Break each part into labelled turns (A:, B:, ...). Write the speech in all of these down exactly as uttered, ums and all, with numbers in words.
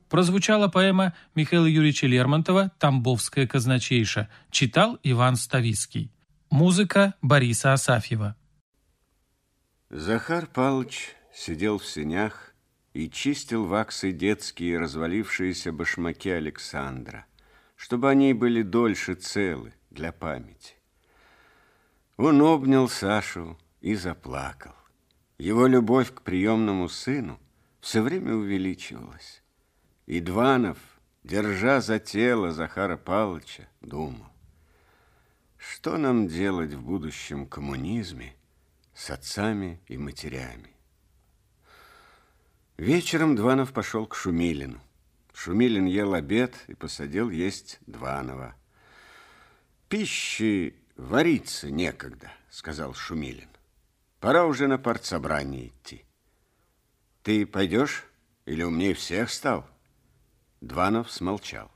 A: прозвучала поэма Михаила Юрьевича Лермонтова «Тамбовская казначейша». Читал Иван Ставицкий. Музыка Бориса Асафьева.
B: Захар Палыч сидел в сенях и чистил ваксой детские развалившиеся башмаки Александра, чтобы они были дольше целы для памяти. Он обнял Сашу и заплакал. Его любовь к приемному сыну все время увеличивалась. И Дванов, держа за тело Захара Палыча, думал, что нам делать в будущем коммунизме с отцами и матерями. Вечером Дванов пошел к Шумилину. Шумилин ел обед и посадил есть Дванова. «Пищи вариться некогда», — сказал Шумилин. «Пора уже на партсобрание идти. Ты пойдешь или умнее всех стал?» Дванов смолчал.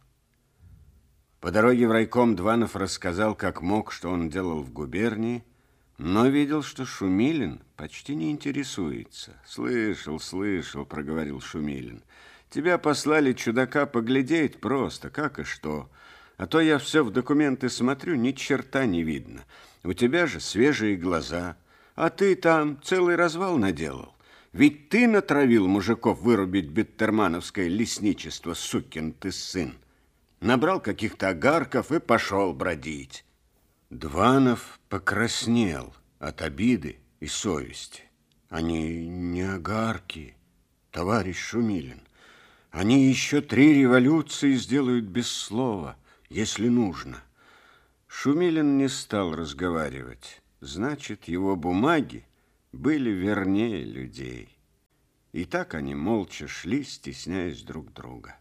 B: По дороге в райком Дванов рассказал, как мог, что он делал в губернии, но видел, что Шумилин почти не интересуется. «Слышал, слышал», — проговорил Шумилин. «Тебя послали чудака поглядеть просто, как и что. А то я все в документы смотрю, ни черта не видно. У тебя же свежие глаза, а ты там целый развал наделал. Ведь ты натравил мужиков вырубить беттермановское лесничество, сукин ты сын. Набрал каких-то огарков и пошел бродить». Дванов покраснел от обиды и совести. «Они не огарки, товарищ Шумилин. Они еще три революции сделают без слова, если нужно». Шумилин не стал разговаривать. Значит, его бумаги были вернее людей. И так они молча шли, стесняясь друг друга.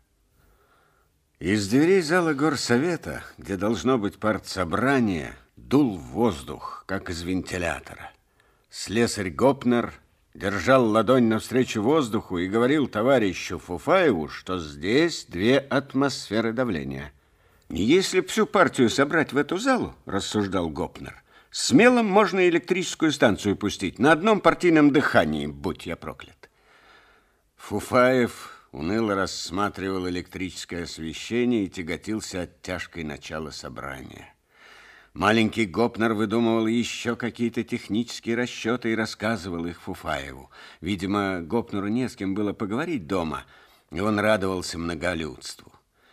B: Из дверей зала горсовета, где должно быть партсобрание, дул воздух, как из вентилятора. Слесарь Гопнер держал ладонь навстречу воздуху и говорил товарищу Фуфаеву, что здесь две атмосферы давления. «Если б всю партию собрать в эту залу, — рассуждал Гопнер, — смело можно электрическую станцию пустить на одном партийном дыхании, будь я проклят». Фуфаев уныло рассматривал электрическое освещение и тяготился от тяжкой начала собрания. Маленький Гопнер выдумывал еще какие-то технические расчеты и рассказывал их Фуфаеву. Видимо, Гопнеру не с кем было поговорить дома, и он радовался многолюдству.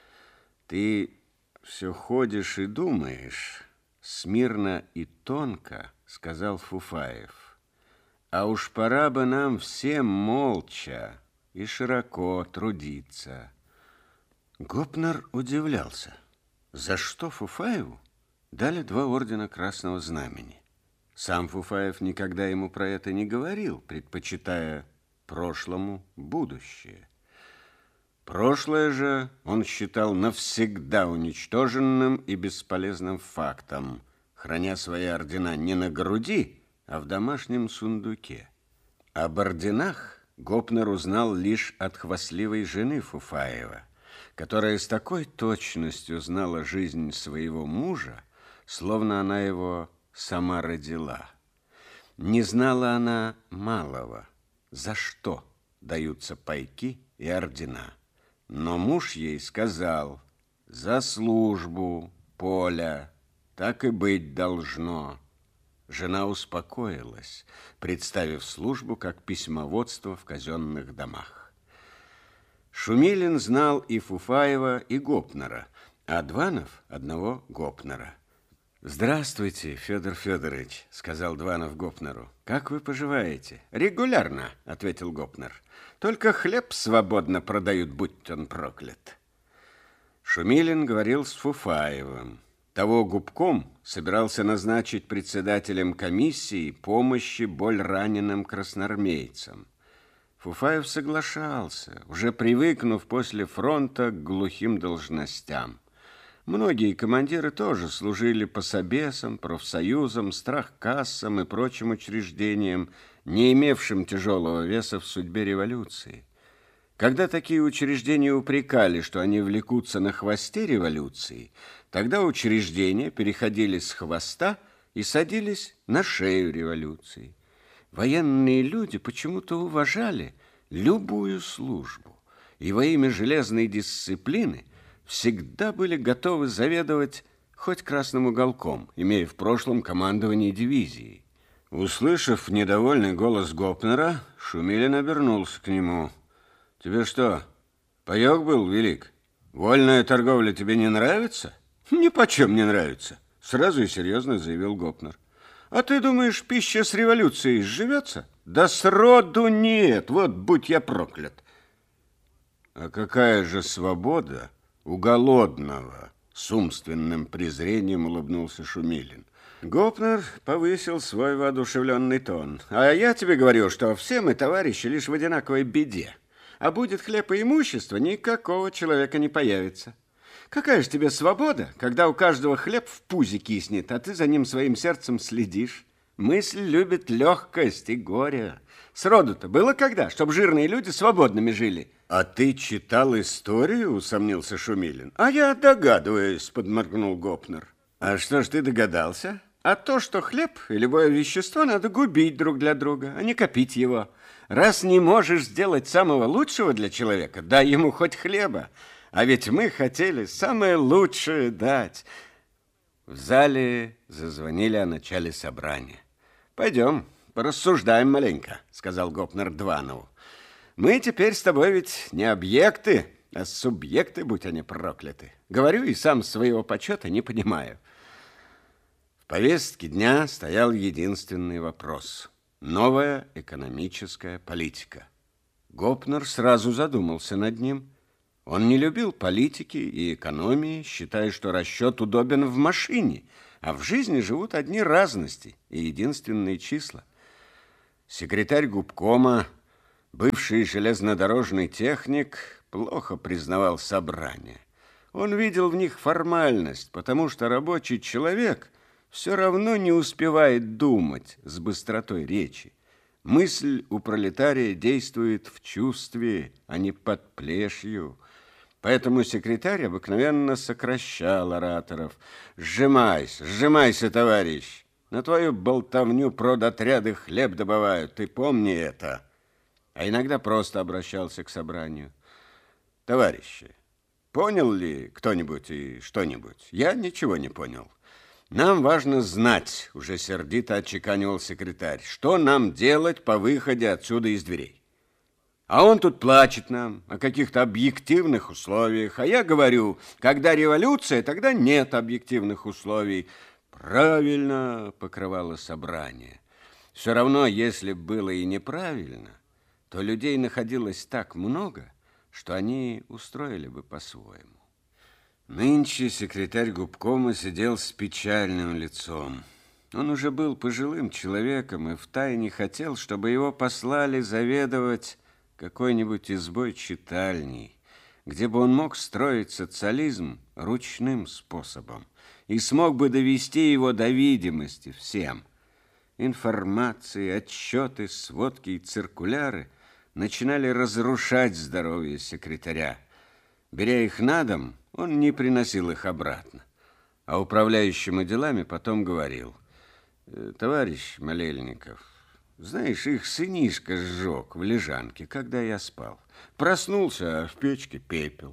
B: «Ты все ходишь и думаешь, смирно и тонко, — сказал Фуфаев, — а уж пора бы нам всем молча и широко трудиться». Гопнер удивлялся, за что Фуфаеву дали два ордена Красного Знамени. Сам Фуфаев никогда ему про это не говорил, предпочитая прошлому будущее. Прошлое же он считал навсегда уничтоженным и бесполезным фактом, храня свои ордена не на груди, а в домашнем сундуке. Об орденах Гопнер узнал лишь от хвастливой жены Фуфаева, которая с такой точностью знала жизнь своего мужа, словно она его сама родила. Не знала она малого, за что даются пайки и ордена. Но муж ей сказал: «За службу, Поля, так и быть должно». Жена успокоилась, представив службу как письмоводство в казенных домах. Шумилин знал и Фуфаева, и Гопнера, а Дванов одного Гопнера. «Здравствуйте, Федор Федорович», — сказал Дванов Гопнеру. «Как вы поживаете?» «Регулярно», — ответил Гопнер. «Только хлеб свободно продают, будь он проклят». Шумилин говорил с Фуфаевым. Того губком собирался назначить председателем комиссии помощи боль раненым красноармейцам. Фуфаев соглашался, уже привыкнув после фронта к глухим должностям. Многие командиры тоже служили по собесам, профсоюзам, страхкассам и прочим учреждениям, не имевшим тяжелого веса в судьбе революции. Когда такие учреждения упрекали, что они влекутся на хвосте революции, тогда учреждения переходили с хвоста и садились на шею революции. Военные люди почему-то уважали любую службу и во имя железной дисциплины всегда были готовы заведовать хоть красным уголком, имея в прошлом командование дивизией. Услышав недовольный голос Гопнера, Шумилин обернулся к нему. «Тебе что, паёк был велик? Вольная торговля тебе не нравится?» «Нипочем не нравится», — сразу и серьезно заявил Гопнер. «А ты думаешь, пища с революцией сживется? Да сроду нет, вот будь я проклят». «А какая же свобода у голодного?» — с умственным презрением улыбнулся Шумилин. Гопнер повысил свой воодушевленный тон. «А я тебе говорю, что все мы, товарищи, лишь в одинаковой беде. А будет хлеб и имущество, никакого человека не появится. Какая же тебе свобода, когда у каждого хлеб в пузе киснет, а ты за ним своим сердцем следишь? Мысль любит легкость и горе. Сроду-то было когда, чтобы жирные люди свободными жили?» «А ты читал историю?» — усомнился Шумилин. «А я догадываюсь», — подморгнул Гопнер. «А что ж ты догадался?» «А то, что хлеб и любое вещество надо губить друг для друга, а не копить его. Раз не можешь сделать самого лучшего для человека, дай ему хоть хлеба. А ведь мы хотели самое лучшее дать». В зале зазвонили о начале собрания. «Пойдем, порассуждаем маленько», — сказал Гопнер Дванову. «Мы теперь с тобой ведь не объекты, а субъекты, будь они прокляты. Говорю и сам своего почета не понимаю». В повестке дня стоял единственный вопрос – новая экономическая политика. Гопнер сразу задумался над ним. Он не любил политики и экономии, считая, что расчет удобен в машине, а в жизни живут одни разности и единственные числа. Секретарь губкома, бывший железнодорожный техник, плохо признавал собрания. Он видел в них формальность, потому что рабочий человек все равно не успевает думать с быстротой речи. Мысль у пролетария действует в чувстве, а не под плешью. Поэтому секретарь обыкновенно сокращал ораторов. «Сжимайся, сжимайся, товарищ! На твою болтовню продотряды хлеб добывают, ты помни это!» А иногда просто обращался к собранию. «Товарищи, понял ли кто-нибудь и что-нибудь? Я ничего не понял. Нам важно знать, уже сердито отчеканивал секретарь, что нам делать по выходе отсюда из дверей. А он тут плачет нам о каких-то объективных условиях, а я говорю, когда революция, тогда нет объективных условий». «Правильно», — покрывало собрание. Все равно, если было и неправильно, то людей находилось так много, что они устроили бы по-своему. Нынче секретарь губкома сидел с печальным лицом. Он уже был пожилым человеком и втайне хотел, чтобы его послали заведовать какой-нибудь избой читальней, где бы он мог строить социализм ручным способом и смог бы довести его до видимости всем. Информации, отчеты, сводки и циркуляры начинали разрушать здоровье секретаря. Беря их на дом, он не приносил их обратно, а управляющему делами потом говорил: «Товарищ Малельников, знаешь, их сынишка сжег в лежанке, когда я спал. Проснулся, а в печке пепел.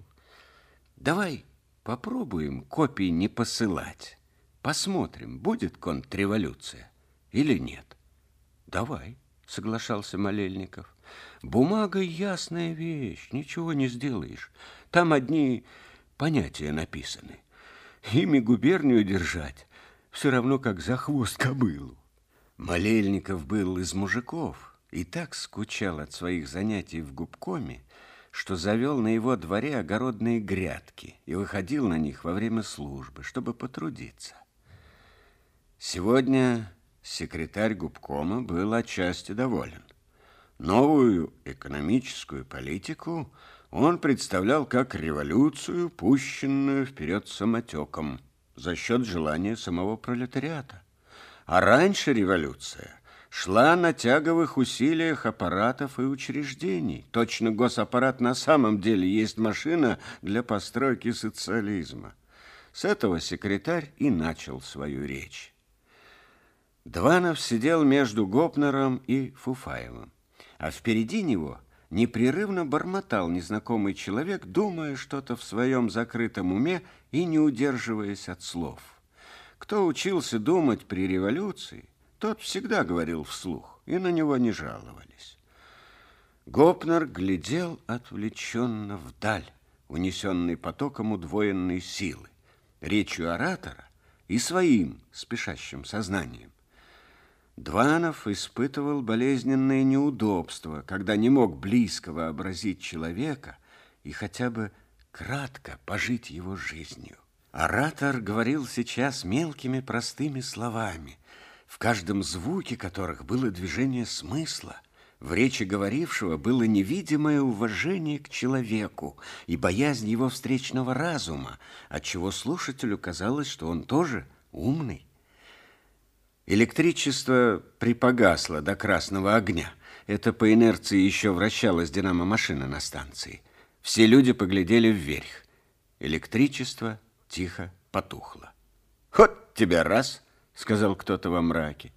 B: Давай попробуем копии не посылать. Посмотрим, будет контрреволюция или нет». «Давай», соглашался Малельников. «Бумага ясная вещь, ничего не сделаешь. Там одни понятия написаны. Ими губернию держать все равно, как за хвост кобылу». Малельников был из мужиков и так скучал от своих занятий в губкоме, что завел на его дворе огородные грядки и выходил на них во время службы, чтобы потрудиться. Сегодня секретарь губкома был отчасти доволен. Новую экономическую политику он представлял как революцию, пущенную вперед самотеком за счет желания самого пролетариата. А раньше революция шла на тяговых усилиях аппаратов и учреждений. Точно госаппарат на самом деле есть машина для постройки социализма. С этого секретарь и начал свою речь. Дванов сидел между Гопнером и Фуфаевым, а впереди него непрерывно бормотал незнакомый человек, думая что-то в своем закрытом уме и не удерживаясь от слов. Кто учился думать при революции, тот всегда говорил вслух, и на него не жаловались. Гопнер глядел отвлеченно вдаль, унесенный потоком удвоенной силы, речью оратора и своим спешащим сознанием. Дванов испытывал болезненное неудобство, когда не мог близко вообразить человека и хотя бы кратко пожить его жизнью. Оратор говорил сейчас мелкими простыми словами, в каждом звуке которых было движение смысла. В речи говорившего было невидимое уважение к человеку и боязнь его встречного разума, отчего слушателю казалось, что он тоже умный. Электричество припогасло до красного огня. Это по инерции еще вращалась динамо-машина на станции. Все люди поглядели вверх. Электричество тихо потухло. «Вот тебя раз!» — сказал кто-то во мраке.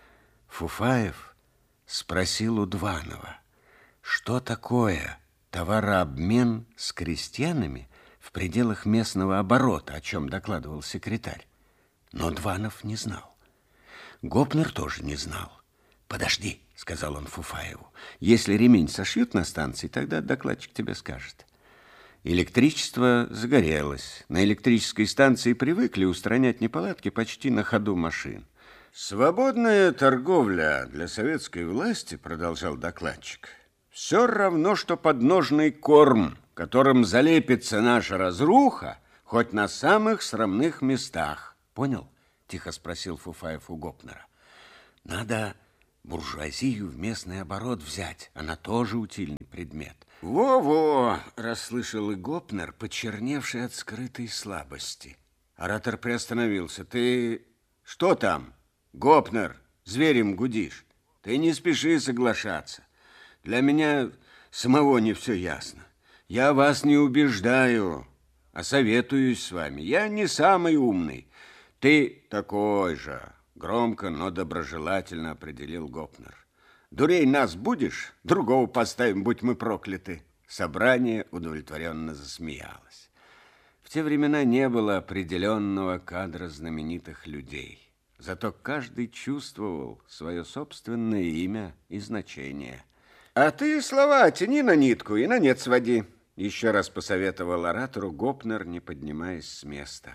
B: Фуфаев спросил у Дванова, что такое товарообмен с крестьянами в пределах местного оборота, о чем докладывал секретарь. Но Дванов не знал. Гопнер тоже не знал. «Подожди», — сказал он Фуфаеву, «если ремень сошьют на станции, тогда докладчик тебе скажет». Электричество загорелось. На электрической станции привыкли устранять неполадки почти на ходу машин. «Свободная торговля для советской власти, — продолжал докладчик, — все равно, что подножный корм, которым залепится наша разруха хоть на самых срамных местах. Понял?» — тихо спросил Фуфаев у Гопнера. «Надо буржуазию в местный оборот взять. Она тоже утильный предмет». «Во-во!» — расслышал и Гопнер, почерневший от скрытой слабости. Оратор приостановился. «Ты что там, Гопнер, зверем гудишь? Ты не спеши соглашаться. Для меня самого не все ясно. Я вас не убеждаю, а советуюсь с вами. Я не самый умный. Ты такой же», — громко, но доброжелательно определил Гопнер. «Дурей нас будешь, другого поставим, будь мы прокляты». Собрание удовлетворенно засмеялось. В те времена не было определенного кадра знаменитых людей. Зато каждый чувствовал свое собственное имя и значение. «А ты слова тяни на нитку и на нет своди», — еще раз посоветовал оратору Гопнер, не поднимаясь с места.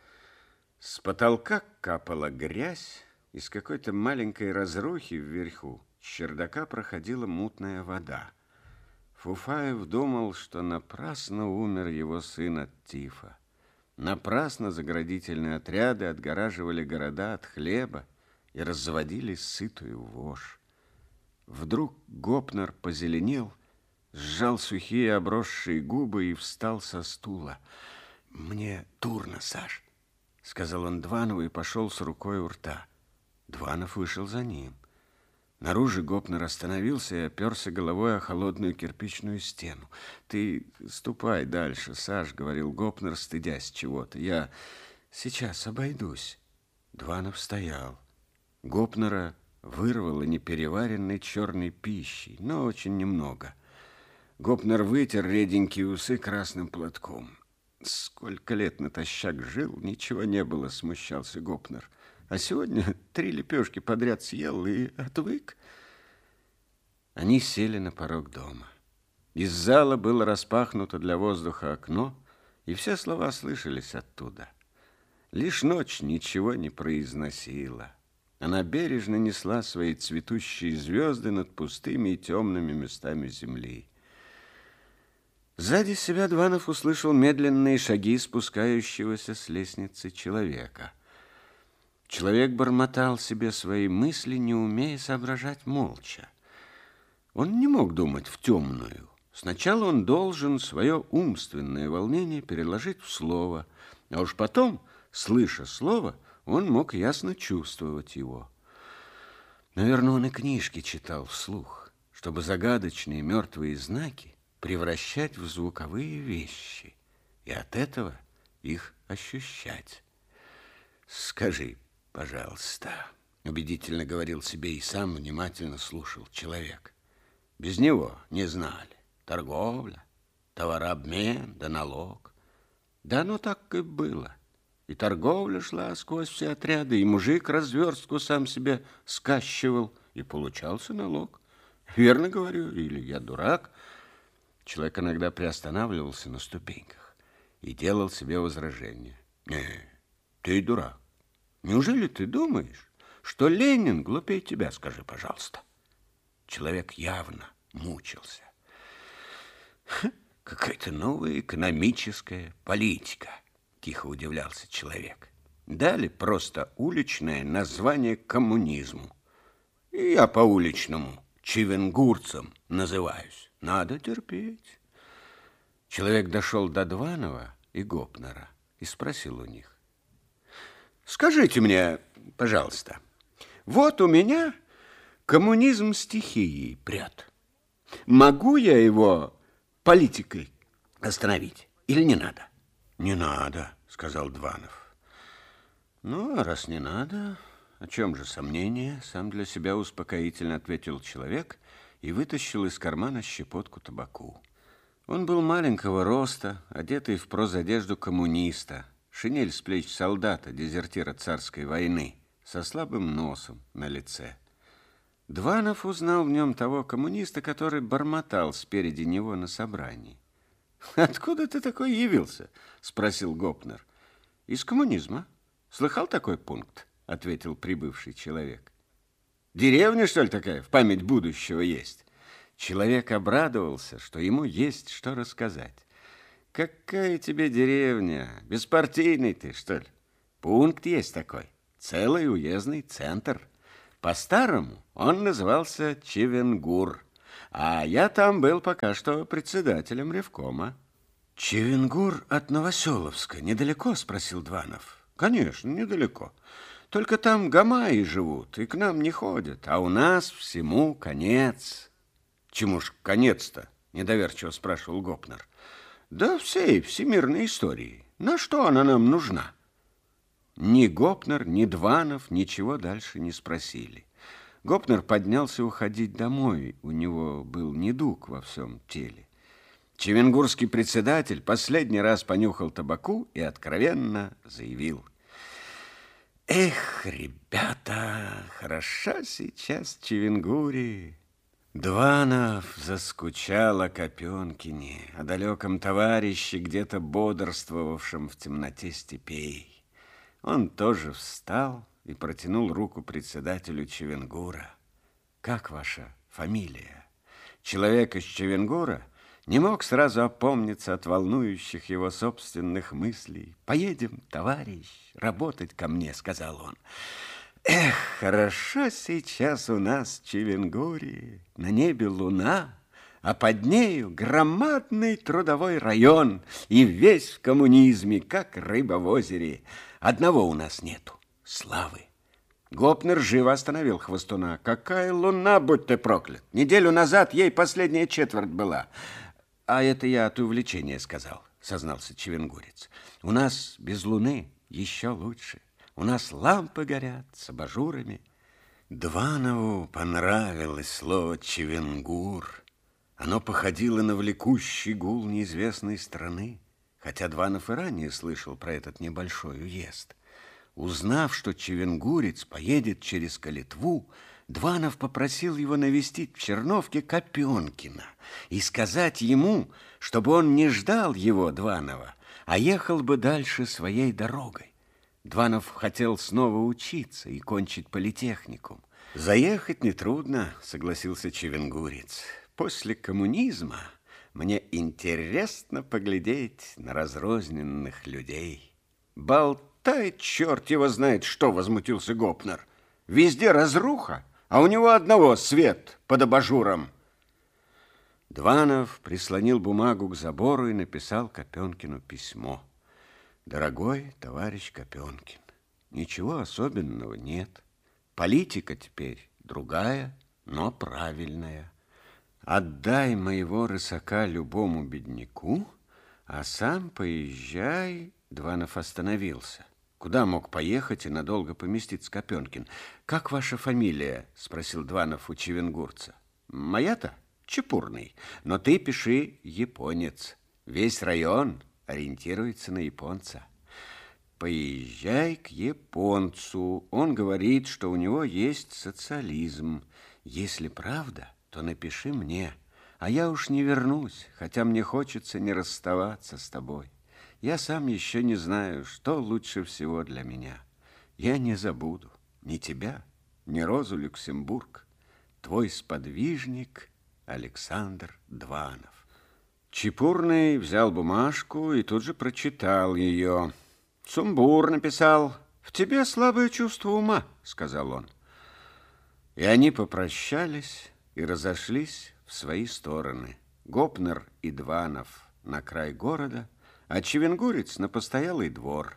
B: С потолка капала грязь, из какой-то маленькой разрухи вверху с чердака проходила мутная вода. Фуфаев думал, что напрасно умер его сын от тифа. Напрасно заградительные отряды отгораживали города от хлеба и разводили сытую вошь. Вдруг Гопнер позеленел, сжал сухие обросшие губы и встал со стула. «Мне дурно, Саш», — сказал он Дванову и пошел с рукой у рта. Дванов вышел за ним. Наружу Гопнер остановился и оперся головой о холодную кирпичную стену. «Ты ступай дальше, Саш», — говорил Гопнер, стыдясь чего-то. «Я сейчас обойдусь». Дванов стоял. Гопнера вырвало непереваренной черной пищей, но очень немного. Гопнер вытер реденькие усы красным платком. «Сколько лет натощак жил, ничего не было», — смущался Гопнер. «А сегодня три лепешки подряд съел и отвык». Они сели на порог дома. Из зала было распахнуто для воздуха окно, и все слова слышались оттуда. Лишь ночь ничего не произносила. Она бережно несла свои цветущие звезды над пустыми и темными местами земли. Сзади себя Дванов услышал медленные шаги спускающегося с лестницы человека. Человек бормотал себе свои мысли, не умея соображать молча. Он не мог думать в темную. Сначала он должен свое умственное волнение переложить в слово, а уж потом, слыша слово, он мог ясно чувствовать его. Наверное, он и книжки читал вслух, чтобы загадочные мертвые знаки превращать в звуковые вещи и от этого их ощущать. «Скажи, пожалуйста», — убедительно говорил себе и сам внимательно слушал человек, Без него не знали. Торговля, товарообмен, да налог. Да оно так и было. И торговля шла сквозь все отряды, и мужик разверстку сам себе скащивал, и получался налог. Верно говорю, или я дурак? Человек иногда приостанавливался на ступеньках и делал себе возражение. Не, ты дурак. Неужели ты думаешь, что Ленин глупее тебя, скажи, пожалуйста? Человек явно мучился. Какая-то новая экономическая политика, тихо удивлялся человек. Дали просто уличное название коммунизму. И я по-уличному чивенгурцем называюсь. Надо терпеть. Человек дошел до Дванова и Гопнера и спросил у них. Скажите мне, пожалуйста, вот у меня коммунизм стихией прет. Могу я его политикой остановить или не надо? Не надо, сказал Дванов. Ну, а раз не надо, о чем же сомнение? Сам для себя успокоительно ответил человек и вытащил из кармана щепотку табаку. Он был маленького роста, одетый в прозодежду коммуниста, шинель с плеч солдата, дезертира царской войны, со слабым носом на лице. Дванов узнал в нем того коммуниста, который бормотал спереди него на собрании. «Откуда ты такой явился?» – спросил Гопнер. «Из коммунизма. Слыхал такой пункт?» – ответил прибывший человек. «Деревня, что ли, такая, в память будущего есть?» Человек обрадовался, что ему есть что рассказать. «Какая тебе деревня? Беспартийный ты, что ли? Пункт есть такой. Целый уездный центр. По-старому он назывался Чивенгур, а я там был пока что председателем ревкома». «Чивенгур от Новоселовска недалеко?» – спросил Дванов. «Конечно, недалеко. Только там гамаи живут и к нам не ходят, а у нас всему конец». «Чему ж конец-то?» – недоверчиво спрашивал Гопнер. «Да всей всемирной истории. На что она нам нужна?» Ни Гопнер, ни Дванов ничего дальше не спросили. Гопнер поднялся уходить домой. У него был недуг во всем теле. Чивенгурский председатель последний раз понюхал табаку и откровенно заявил. «Эх, ребята, хороша сейчас в Чивенгуре». Дванов заскучал о Копенкине, о далеком товарище, где-то бодрствовавшем в темноте степей. Он тоже встал и протянул руку председателю Чивенгура. «Как ваша фамилия?» Человек из Чивенгура не мог сразу опомниться от волнующих его собственных мыслей. «Поедем, товарищ, работать ко мне», — сказал он. «Эх, хорошо сейчас у нас в Чивенгуре, на небе луна, а под нею громадный трудовой район, и весь в коммунизме, как рыба в озере. Одного у нас нету — славы». Гопнер живо остановил хвостуна. «Какая луна, будь ты проклят! Неделю назад ей последняя четверть была». «А это я от увлечения сказал», — сознался чивенгурец. «У нас без луны еще лучше. У нас лампы горят с абажурами». Дванову понравилось слово «чивенгур». Оно походило на влекущий гул неизвестной страны, хотя Дванов и ранее слышал про этот небольшой уезд. Узнав, что чивенгурец поедет через Калитву, Дванов попросил его навестить в Черновке Копенкина и сказать ему, чтобы он не ждал его, Дванова, а ехал бы дальше своей дорогой. Дванов хотел снова учиться и кончить политехникум. «Заехать нетрудно», — согласился чивенгурец. «После коммунизма мне интересно поглядеть на разрозненных людей». «Болтает, черт его знает что», — возмутился Гопнер. «Везде разруха, а у него одного свет под абажуром». Дванов прислонил бумагу к забору и написал Копенкину письмо. «Дорогой товарищ Копенкин, ничего особенного нет. Политика теперь другая, но правильная. Отдай моего рысака любому бедняку, а сам поезжай». Дванов остановился. Куда мог поехать и надолго поместиться Копенкин? «Как ваша фамилия?» – спросил Дванов у чивенгурца. «Моя-то? Чепурный, но ты пиши японец. Весь район ориентируется на японца. Поезжай к японцу. Он говорит, что у него есть социализм. Если правда, то напиши мне. А я уж не вернусь, хотя мне хочется не расставаться с тобой. Я сам еще не знаю, что лучше всего для меня. Я не забуду ни тебя, ни Розу Люксембург. Твой сподвижник Александр Дванов. Чепурный взял бумажку и тут же прочитал ее. Сумбур написал. В тебе слабое чувство ума, сказал он. И они попрощались и разошлись в свои стороны. Гопнер и Дванов на край города, а Чевенгурец на постоялый двор.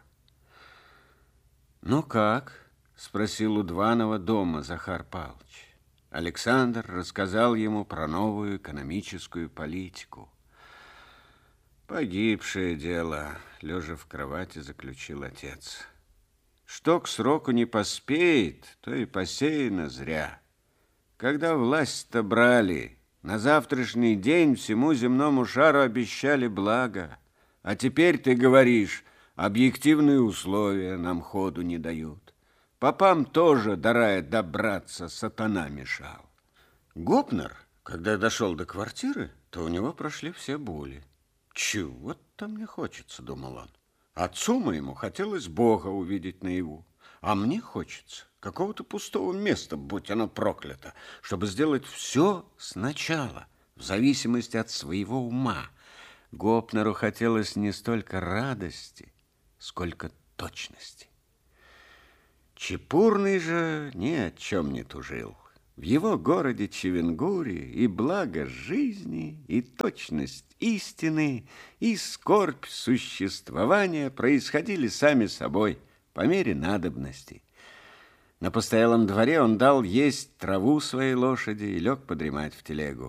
B: «Ну как?» — спросил у Дванова дома Захар Павлович. Александр рассказал ему про новую экономическую политику. «Погибшее дело», — лежа в кровати, заключил отец. «Что к сроку не поспеет, то и посеяно зря. Когда власть-то брали, на завтрашний день всему земному шару обещали благо. А теперь ты говоришь, объективные условия нам ходу не дают. Попам тоже, до рая добраться, сатана мешал». Гопнер, когда дошел до квартиры, то у него прошли все боли. «Чего-то мне хочется», — думал он. «Отцу моему хотелось Бога увидеть наяву, а мне хочется какого-то пустого места, будь оно проклято, чтобы сделать все сначала, в зависимости от своего ума». Гопнеру хотелось не столько радости, сколько точности. Чепурный же ни о чем не тужил. В его городе Чевенгуре и благо жизни, и точность истины, и скорбь существования происходили сами собой по мере надобности. На постоялом дворе он дал есть траву своей лошади и лег подремать в телегу.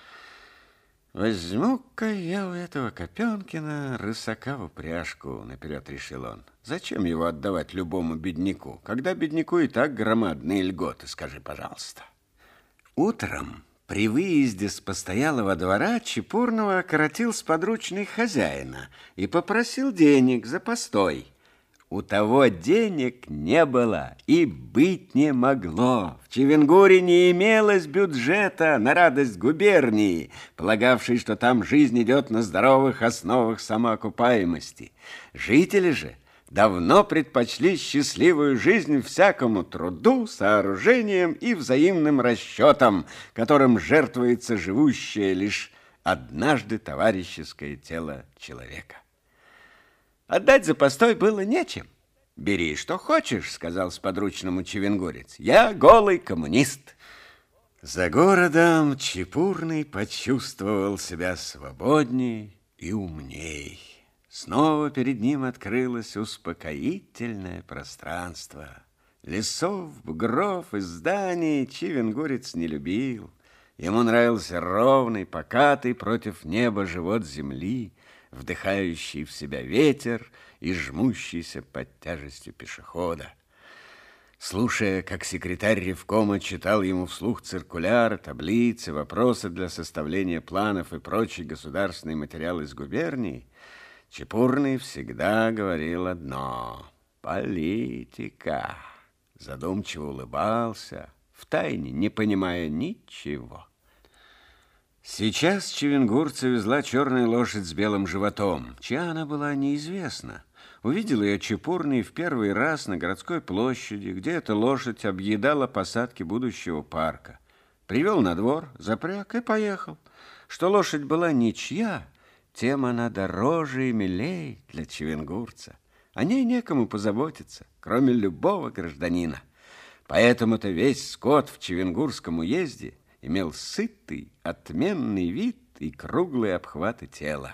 B: «Возьму-ка я у этого Копенкина рысака в упряжку», — наперед решил он. «Зачем его отдавать любому бедняку, когда бедняку и так громадные льготы, скажи, пожалуйста». Утром при выезде с постоялого двора Чепурного окоротил сподручный хозяина и попросил денег за постой. У того денег не было и быть не могло. В Чевенгуре не имелось бюджета на радость губернии, полагавшей, что там жизнь идет на здоровых основах самоокупаемости. Жители же давно предпочли счастливую жизнь всякому труду, сооружениям и взаимным расчетам, которым жертвуется живущее лишь однажды товарищеское тело человека. Отдать за постой было нечем. «Бери, что хочешь», — сказал сподручному чевенгурец. «Я голый коммунист». За городом Чепурный почувствовал себя свободней и умней. Снова перед ним открылось успокоительное пространство. Лесов, бугров и зданий чевенгурец не любил. Ему нравился ровный, покатый против неба живот земли, вдыхающий в себя ветер и жмущийся под тяжестью пешехода. Слушая, как секретарь ревкома читал ему вслух циркуляры, таблицы, вопросы для составления планов и прочий государственный материал из губернии, Чепурный всегда говорил одно — политика. Задумчиво улыбался, втайне не понимая ничего. Сейчас чевенгурца везла черная лошадь с белым животом. Чья она была, неизвестно. Увидел ее Чепурный в первый раз на городской площади, где эта лошадь объедала посадки будущего парка. Привел на двор, запряг и поехал. Что лошадь была ничья, тем она дороже и милей для чевенгурца. О ней некому позаботиться, кроме любого гражданина. Поэтому-то весь скот в Чевенгурском уезде имел сытый, отменный вид и круглые обхваты тела.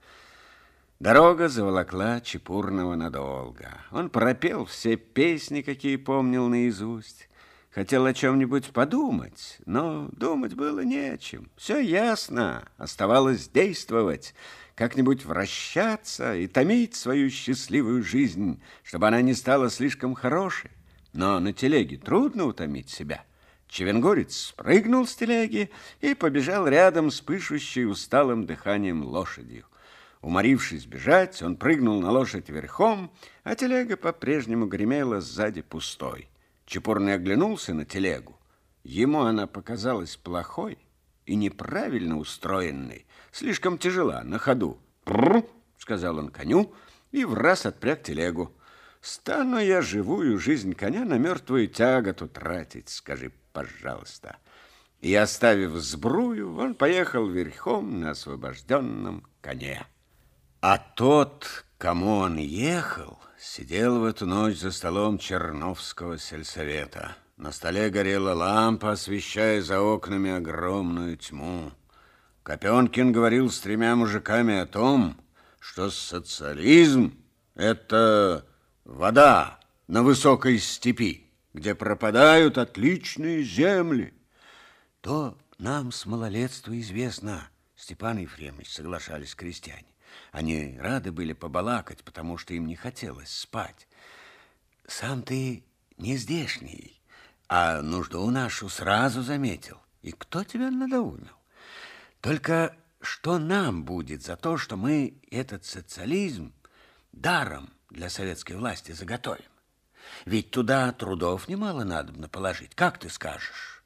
B: Дорога заволокла Чепурного надолго. Он пропел все песни, какие помнил наизусть. Хотел о чем-нибудь подумать, но думать было не о чем. Все ясно, оставалось действовать, как-нибудь вращаться и томить свою счастливую жизнь, чтобы она не стала слишком хорошей. Но на телеге трудно утомить себя. Чевенгорец спрыгнул с телеги и побежал рядом с пышущей усталым дыханием лошадью. Уморившись бежать, он прыгнул на лошадь верхом, а телега по-прежнему гремела сзади пустой. Чепурный оглянулся на телегу. Ему она показалась плохой и неправильно устроенной, слишком тяжела на ходу. «Бррр!» — сказал он коню и враз отпряг телегу. «Стану я живую жизнь коня на мертвую тяготу тратить, скажи, пожалуйста». И, оставив сбрую, он поехал верхом на освобожденном коне. А тот, кому он ехал, сидел в эту ночь за столом Черновского сельсовета. На столе горела лампа, освещая за окнами огромную тьму. Копенкин говорил с тремя мужиками о том, что социализм – это вода на высокой степи, где пропадают отличные земли. То нам с малолетства известно, Степан Ефремович, соглашались крестьяне. Они рады были побалакать, потому что им не хотелось спать. Сам ты не здешний, а нужду нашу сразу заметил. И кто тебя надоумил? Только что нам будет за то, что мы этот социализм даром для советской власти заготовим? Ведь туда трудов немало надобно положить. Как ты скажешь?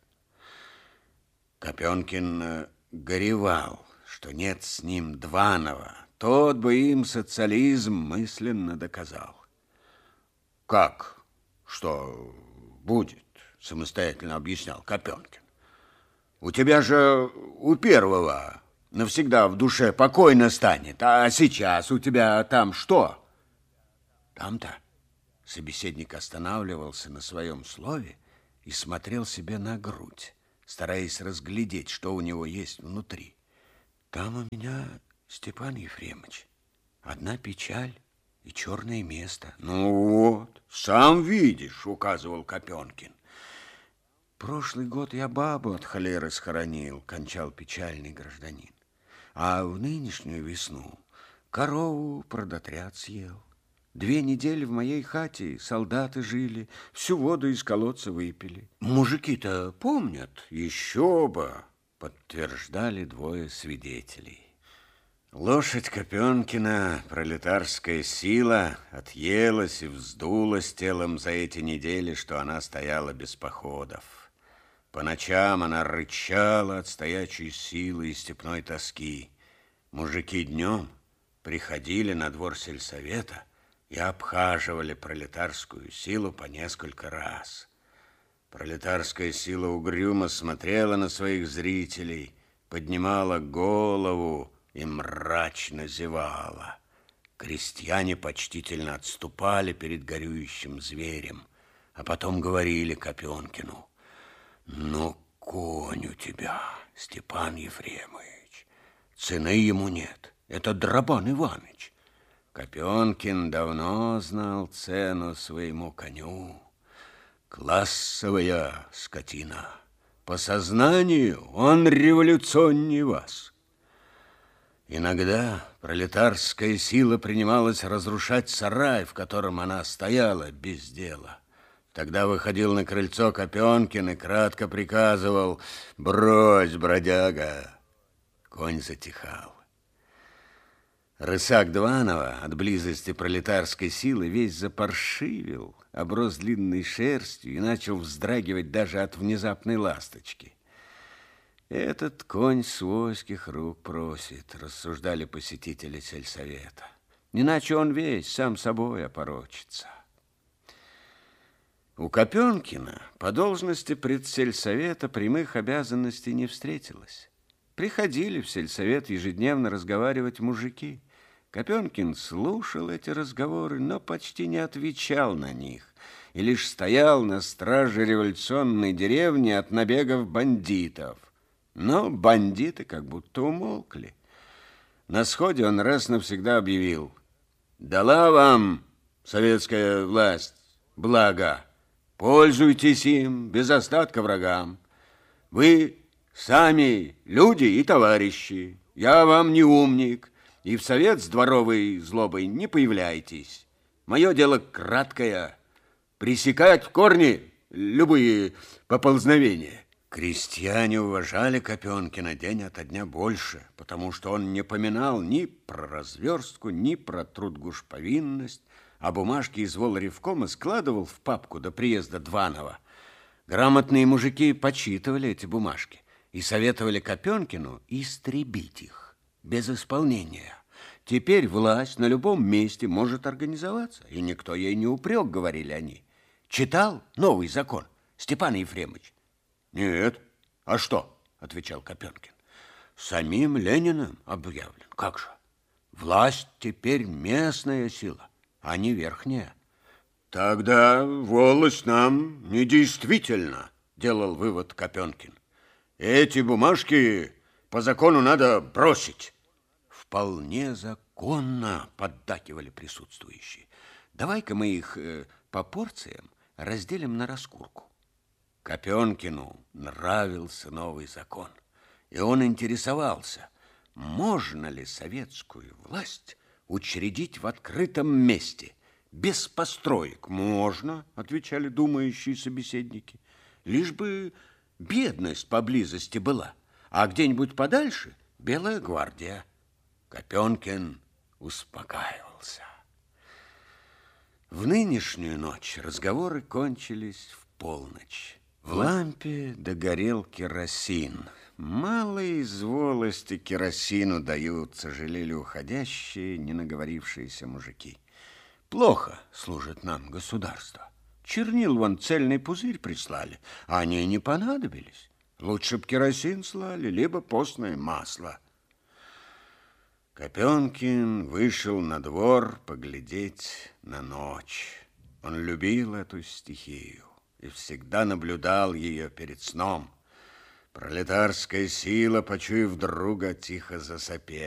B: Копенкин горевал, что нет с ним Дванова. Тот бы им социализм мысленно доказал. Как? Что будет? Самостоятельно объяснял Копенкин. У тебя же у первого навсегда в душе покойно станет, а сейчас у тебя там что? Там-то собеседник останавливался на своем слове и смотрел себе на грудь, стараясь разглядеть, что у него есть внутри. Там у меня, Степан Ефремович, одна печаль и черное место. Ну вот, сам видишь, указывал Копенкин. Прошлый год я бабу от холеры схоронил, кончал печальный гражданин. А в нынешнюю весну корову продотряд съел. Две недели в моей хате солдаты жили, всю воду из колодца выпили. Мужики-то помнят, еще бы, подтверждали двое свидетелей. Лошадь Копенкина, пролетарская сила, отъелась и вздулась телом за эти недели, что она стояла без походов. По ночам она рычала от стоячей силы и степной тоски. Мужики днем приходили на двор сельсовета и обхаживали пролетарскую силу по несколько раз. Пролетарская сила угрюмо смотрела на своих зрителей, поднимала голову и мрачно зевала. Крестьяне почтительно отступали перед горюющим зверем, а потом говорили Копенкину: «Ну, конь у тебя, Степан Ефремович, цены ему нет, это Драбан Иваныч». Копенкин давно знал цену своему коню. Классовая скотина. По сознанию он революционнее вас. Иногда пролетарская сила принималась разрушать сарай, в котором она стояла без дела. Тогда выходил на крыльцо Копенкин и кратко приказывал: «Брось, бродяга!» Конь затихал. Рысак Дванова от близости пролетарской силы весь запаршивил, оброс длинной шерстью и начал вздрагивать даже от внезапной ласточки. «Этот конь свойских рук просит», — рассуждали посетители сельсовета. «Иначе он весь сам собой опорочится». У Копенкина по должности предсельсовета прямых обязанностей не встретилось. Приходили в сельсовет ежедневно разговаривать мужики. Копенкин слушал эти разговоры, но почти не отвечал на них и лишь стоял на страже революционной деревни от набегов бандитов. Но бандиты как будто умолкли. На сходе он раз навсегда объявил: «Дала вам советская власть благо, пользуйтесь им без остатка врагам. Вы сами люди и товарищи, я вам не умник, и в совет с дворовой злобой не появляйтесь. Мое дело краткое — пресекать в корне любые поползновения. Крестьяне уважали Копенкина день ото дня больше, потому что он не поминал ни про разверстку, ни про трудгушповинность, а бумажки из волревкома складывал в папку до приезда Дванова. Грамотные мужики почитывали эти бумажки и советовали Копенкину истребить их без исполнения. Теперь власть на любом месте может организоваться, и никто ей не упрек, говорили они. Читал новый закон, Степан Ефремович? Нет. А что? Отвечал Копенкин. Самим Лениным объявлен. Как же? Власть теперь местная сила, а не верхняя. Тогда волость нам недействительна, делал вывод Копенкин. Эти бумажки по закону надо бросить. Вполне законно, поддакивали присутствующие. Давай-ка мы их э, по порциям разделим на раскурку. Копенкину нравился новый закон, и он интересовался, можно ли советскую власть учредить в открытом месте, без построек. Можно, отвечали думающие собеседники, лишь бы бедность поблизости была, а где-нибудь подальше Белая гвардия. Копенкин успокаивался. В нынешнюю ночь разговоры кончились в полночь. В лампе догорел керосин. Мало из волости керосину дают, сожалели уходящие, не наговорившиеся мужики. Плохо служит нам государство. Чернил вон цельный пузырь прислали, а они не понадобились. Лучше б керосин слали, либо постное масло. Копенкин вышел на двор поглядеть на ночь. Он любил эту стихию и всегда наблюдал ее перед сном. Пролетарская сила, почуяв друга, тихо засопела.